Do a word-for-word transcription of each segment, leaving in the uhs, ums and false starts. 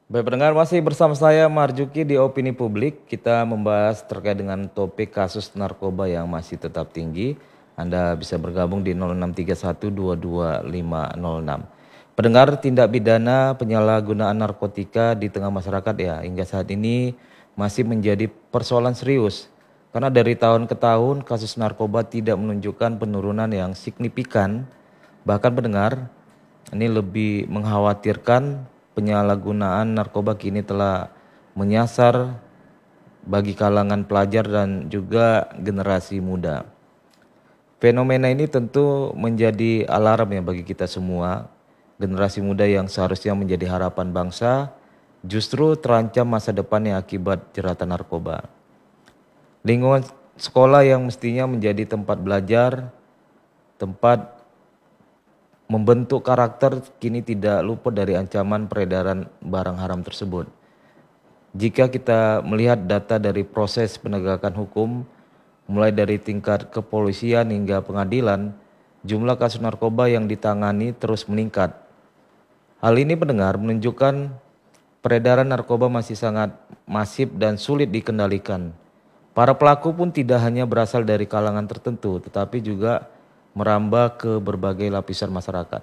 Baik pendengar, masih bersama saya Marjuki di Opini Publik. Kita membahas terkait dengan topik kasus narkoba yang masih tetap tinggi. Anda bisa bergabung di nol enam tiga satu dua dua lima nol enam. Pendengar, tindak pidana penyalahgunaan narkotika di tengah masyarakat ya hingga saat ini masih menjadi persoalan serius. Karena dari tahun ke tahun kasus narkoba tidak menunjukkan penurunan yang signifikan. Bahkan pendengar, ini lebih mengkhawatirkan, penyalahgunaan narkoba kini telah menyasar bagi kalangan pelajar dan juga generasi muda. Fenomena ini tentu menjadi alarm ya bagi kita semua. Generasi muda yang seharusnya menjadi harapan bangsa justru terancam masa depannya akibat jeratan narkoba. Lingkungan sekolah yang mestinya menjadi tempat belajar, tempat membentuk karakter kini tidak luput dari ancaman peredaran barang haram tersebut. Jika kita melihat data dari proses penegakan hukum, mulai dari tingkat kepolisian hingga pengadilan, jumlah kasus narkoba yang ditangani terus meningkat. Hal ini pendengar menunjukkan peredaran narkoba masih sangat masif dan sulit dikendalikan. Para pelaku pun tidak hanya berasal dari kalangan tertentu, tetapi juga merambah ke berbagai lapisan masyarakat.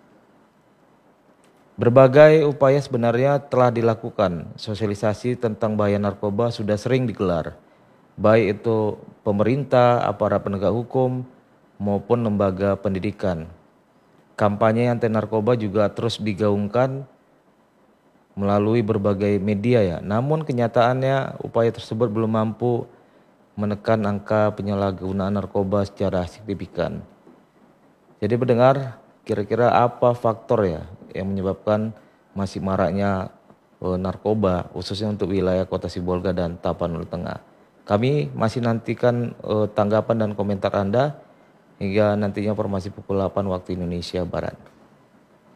Berbagai upaya sebenarnya telah dilakukan. Sosialisasi tentang bahaya narkoba sudah sering digelar, baik itu pemerintah, aparat penegak hukum, maupun lembaga pendidikan. Kampanye anti narkoba juga terus digaungkan melalui berbagai media ya. Namun kenyataannya upaya tersebut belum mampu menekan angka penyalahgunaan narkoba secara signifikan. Jadi pendengar, kira-kira apa faktor ya yang menyebabkan masih maraknya e, narkoba khususnya untuk wilayah Kota Sibolga dan Tapanuli Tengah? Kami masih nantikan e, tanggapan dan komentar Anda hingga nantinya informasi pukul delapan waktu Indonesia Barat.